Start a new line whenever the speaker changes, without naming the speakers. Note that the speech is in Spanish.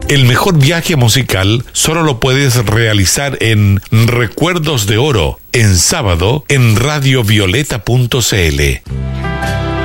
El mejor viaje musical solo lo puedes realizar en Recuerdos de Oro, en sábado, en radiovioleta.cl.